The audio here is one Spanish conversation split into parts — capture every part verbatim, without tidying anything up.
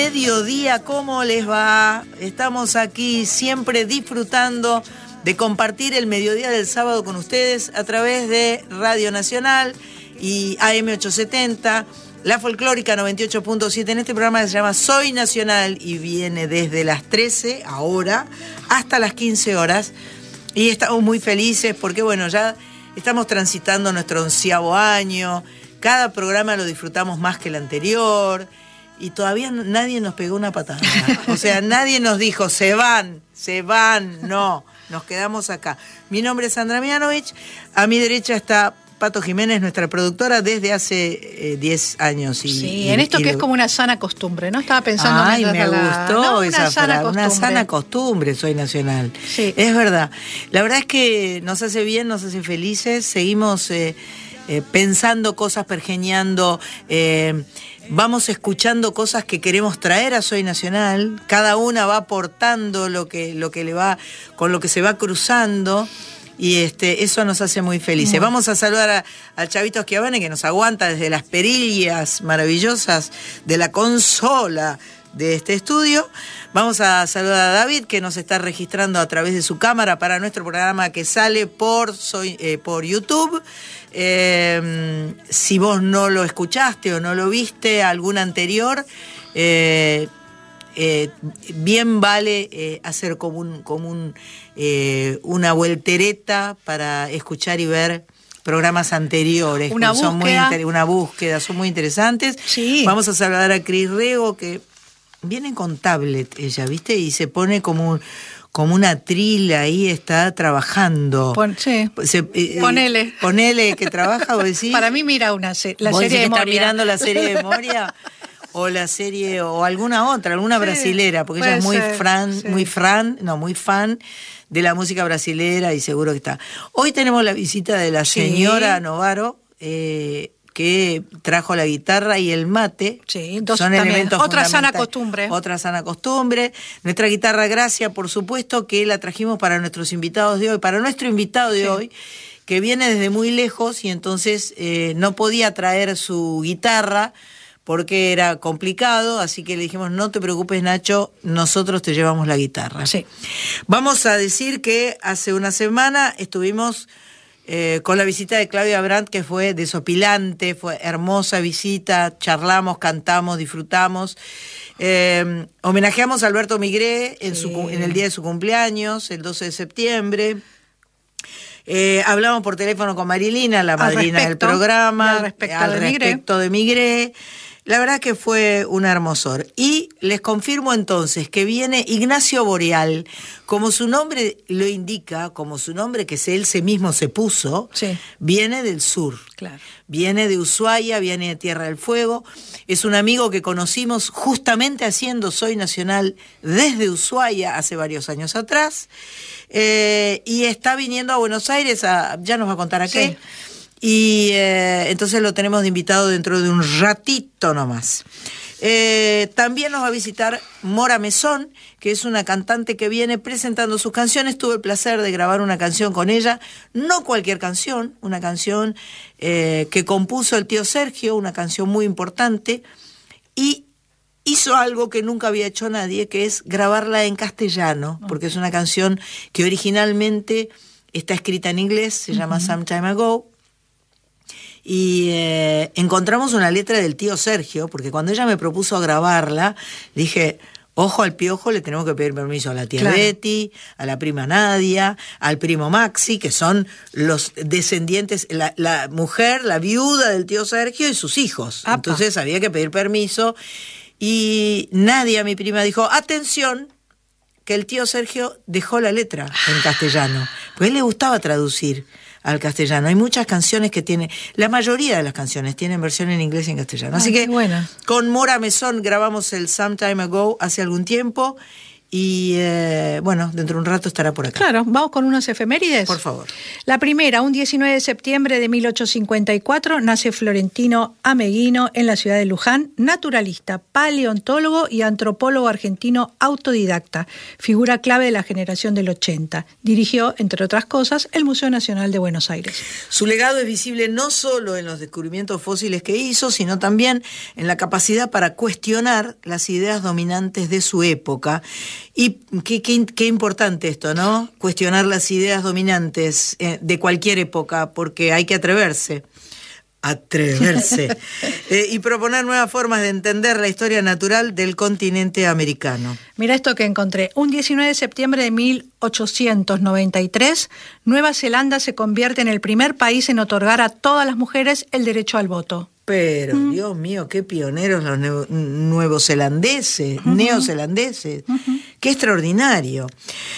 mediodía, ¿cómo les va? Estamos aquí siempre disfrutando de compartir el mediodía del sábado con ustedes a través de Radio Nacional y A M ochocientos setenta, La Folclórica noventa y ocho punto siete, en este programa que se llama Soy Nacional y viene desde las trece, ahora, hasta las quince horas. Y estamos muy felices porque, bueno, ya estamos transitando nuestro onceavo año, cada programa lo disfrutamos más que el anterior y todavía nadie nos pegó una patada. O sea, nadie nos dijo, se van, se van, no, nos quedamos acá. Mi nombre es Sandra Mianovich, a mi derecha está Pato Jiménez, nuestra productora, desde hace diez años. Y, sí, y, en esto y que lo... es como una sana costumbre, ¿no? Estaba pensando... Ay, me la... gustó no, esa frase, una sana costumbre. costumbre, Soy Nacional. Sí. Es verdad. La verdad es que nos hace bien, nos hace felices, seguimos eh, eh, pensando cosas, pergeñando, eh, vamos escuchando cosas que queremos traer a Soy Nacional, cada una va aportando lo que, lo que le va, con lo que se va cruzando. Y este, eso nos hace muy felices. Muy. Vamos a saludar a, a Chavito Schiavone, que nos aguanta desde las perillas maravillosas de la consola de este estudio. Vamos a saludar a David, que nos está registrando a través de su cámara para nuestro programa que sale por, soy, eh, por YouTube. Eh, si vos no lo escuchaste o no lo viste, algún anterior... Eh, Eh, bien vale eh, hacer como, un, como un, eh, una vueltereta para escuchar y ver programas anteriores. Una búsqueda. Son muy inter- una búsqueda, son muy interesantes. Sí. Vamos a saludar a Cris Rego, que viene con tablet ella, ¿viste? Y se pone como un... como una trila ahí, está trabajando. Pon, sí. Se, eh, ponele. Ponele que trabaja, vos decís. Para mí mira una se- la ¿Vos serie decís de que está Moria. mirando la serie de Moria? O la serie, o alguna otra, alguna Sí, brasilera, porque ella es muy ser, fran, sí. muy fran, no, muy fan de la música brasilera y seguro que está. Hoy tenemos la visita de la señora sí. Novaro, eh, que trajo la guitarra y el mate. Sí, dos son también. elementos Otra sana fundamentales. costumbre. Otra sana costumbre. Nuestra guitarra Gracia, por supuesto, que la trajimos para nuestros invitados de hoy, para nuestro invitado de sí. hoy, que viene desde muy lejos y entonces eh, no podía traer su guitarra porque era complicado, así que le dijimos, no te preocupes, Nacho, nosotros te llevamos la guitarra. Sí. Vamos a decir que hace una semana estuvimos eh, con la visita de Claudia Brandt, que fue desopilante, fue hermosa visita, charlamos, cantamos, disfrutamos. Eh, homenajeamos a Alberto Migré en, sí. su, en el día de su cumpleaños, el doce de septiembre. Eh, hablamos por teléfono con Marilina, la madrina respecto, del programa, al respecto, al de, respecto Migré. de Migré. La verdad que fue un hermosor. Y les confirmo entonces que viene Ignacio Boreal, como su nombre lo indica, como su nombre que él se mismo se puso, sí. viene del sur. Claro. Viene de Ushuaia, viene de Tierra del Fuego. Es un amigo que conocimos justamente haciendo Soy Nacional desde Ushuaia hace varios años atrás. Eh, y está viniendo a Buenos Aires, a, ya nos va a contar a qué. Sí. Y eh, entonces lo tenemos de invitado dentro de un ratito nomás. Eh, también nos va a visitar Mora Mesón, que es una cantante que viene presentando sus canciones. Tuve el placer de grabar una canción con ella, no cualquier canción, una canción eh, que compuso el tío Sergio, una canción muy importante, y hizo algo que nunca había hecho nadie, que es grabarla en castellano, porque es una canción que originalmente está escrita en inglés, se uh-huh. llama Some Time Ago. Y eh, encontramos una letra del tío Sergio, porque cuando ella me propuso grabarla, dije, ojo al piojo, le tenemos que pedir permiso a la tía claro. Betty, a la prima Nadia, al primo Maxi, que son los descendientes, la, la mujer, la viuda del tío Sergio y sus hijos. Apa. Entonces había que pedir permiso. Y Nadia, mi prima, dijo, atención, que el tío Sergio dejó la letra en castellano, porque a él le gustaba traducir al castellano. Hay muchas canciones que tiene, la mayoría de las canciones tienen versión en inglés y en castellano. Así Ay, que buena. Con Mora Mesón grabamos el Some Time Ago hace algún tiempo y eh, bueno, dentro de un rato estará por acá. Claro, vamos con unas efemérides. Por favor. La primera, un diecinueve de septiembre de mil ochocientos cincuenta y cuatro, nace Florentino Ameghino en la ciudad de Luján, naturalista, paleontólogo y antropólogo argentino autodidacta, figura clave de la generación del ochenta. Dirigió, entre otras cosas, el Museo Nacional de Buenos Aires. Su legado es visible no solo en los descubrimientos fósiles que hizo, sino también en la capacidad para cuestionar las ideas dominantes de su época. Y qué, qué, qué importante esto, ¿no? Cuestionar las ideas dominantes eh, de cualquier época, porque hay que atreverse. Atreverse. eh, y proponer nuevas formas de entender la historia natural del continente americano. Mira esto que encontré. Un diecinueve de septiembre de mil ochocientos noventa y tres, Nueva Zelanda se convierte en el primer país en otorgar a todas las mujeres el derecho al voto. Pero, mm. Dios mío, qué pioneros los nue- nuevozelandeses, uh-huh. neozelandeses. Uh-huh. Qué extraordinario.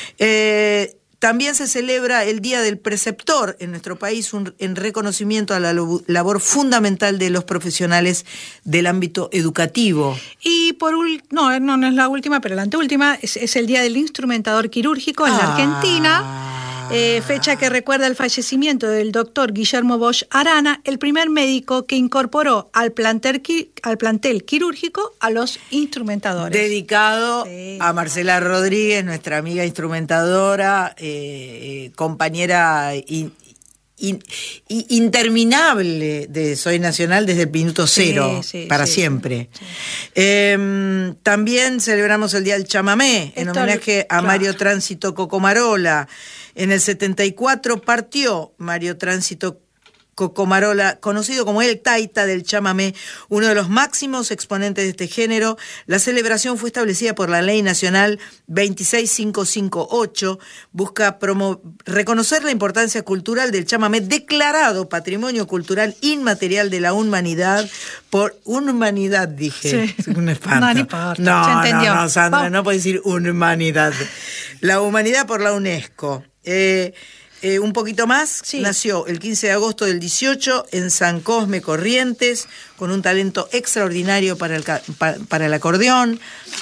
Eh, También se celebra el Día del Preceptor en nuestro país, un, en reconocimiento a la lo, labor fundamental de los profesionales del ámbito educativo. Y por ul- no, no, no es la última, pero la anteúltima, es, es el Día del Instrumentador Quirúrgico en ah. la Argentina. Eh, fecha que recuerda el fallecimiento del doctor Guillermo Bosch Arana, el primer médico que incorporó al plantel, al plantel quirúrgico a los instrumentadores. Dedicado sí. a Marcela Rodríguez, nuestra amiga instrumentadora, eh, compañera in, in, in, interminable de Soy Nacional desde el minuto cero, sí, sí, para sí, siempre. Sí. Eh, también celebramos el Día del Chamamé, en Esto homenaje a claro. Mario Tránsito Cocomarola. En el setenta y cuatro partió Mario Tránsito Cocomarola, conocido como el Taita del chamamé, uno de los máximos exponentes de este género. La celebración fue establecida por la Ley Nacional veintiséis mil quinientos cincuenta y ocho. Busca promo- reconocer la importancia cultural del chamamé, declarado Patrimonio Cultural Inmaterial de la Humanidad por humanidad, dije. Sí. Un espanto. No, no importa. No, Se entendió. no, no, Sandra, Vamos. no puedes decir humanidad. La humanidad por la UNESCO. Eh, eh, un poquito más, sí. Nació el quince de agosto del dieciocho en San Cosme, Corrientes, con un talento extraordinario para el, para, para el acordeón.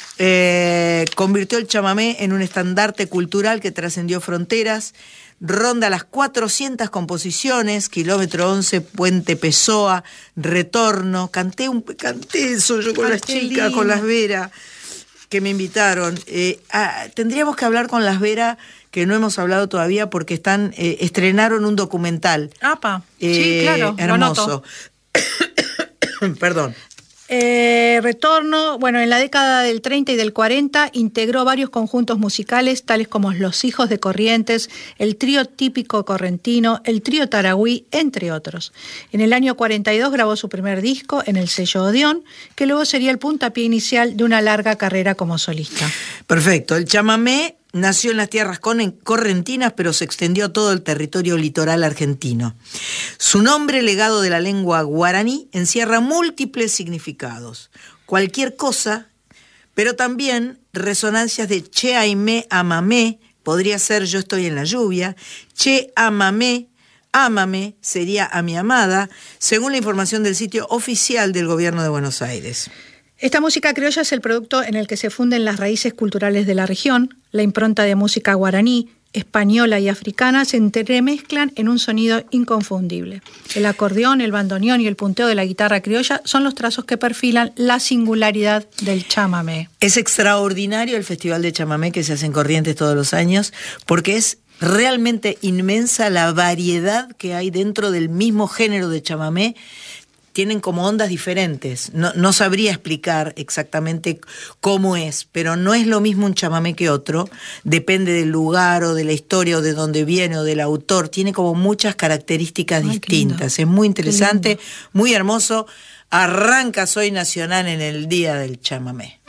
Eh, convirtió el chamamé en un estandarte cultural que trascendió fronteras. Ronda las cuatrocientas composiciones, Kilómetro once, Puente Pessoa, Retorno. Canté, un, canté eso yo con Ay, las chicas, lindo. Con las Vera, que me invitaron. Eh, ah, tendríamos que hablar con las Vera, que no hemos hablado todavía porque están eh, estrenaron un documental. ¡Apa! Eh, sí, claro, hermoso. Perdón. Eh, retorno, bueno, en la década del treinta y del cuarenta integró varios conjuntos musicales, tales como Los Hijos de Corrientes, el trío típico correntino, el trío Taragüí, entre otros. En el año cuarenta y dos grabó su primer disco en el sello Odeón, que luego sería el puntapié inicial de una larga carrera como solista. Perfecto. El chamamé nació en las tierras correntinas, pero se extendió a todo el territorio litoral argentino. Su nombre, legado de la lengua guaraní, encierra múltiples significados. Cualquier cosa, pero también resonancias de che aimé amamé, podría ser yo estoy en la lluvia, che amamé, ámame sería a mi amada, según la información del sitio oficial del Gobierno de Buenos Aires. Esta música criolla es el producto en el que se funden las raíces culturales de la región. La impronta de música guaraní, española y africana se entremezclan en un sonido inconfundible. El acordeón, el bandoneón y el punteo de la guitarra criolla son los trazos que perfilan la singularidad del chamamé. Es extraordinario el Festival de Chamamé que se hace en Corrientes todos los años, porque es realmente inmensa la variedad que hay dentro del mismo género de chamamé. Tienen como ondas diferentes. No, no sabría explicar exactamente cómo es, pero no es lo mismo un chamamé que otro. Depende del lugar o de la historia o de dónde viene o del autor. Tiene como muchas características Ay, distintas. Es muy interesante, muy hermoso. Arranca Soy Nacional en el Día del Chamamé.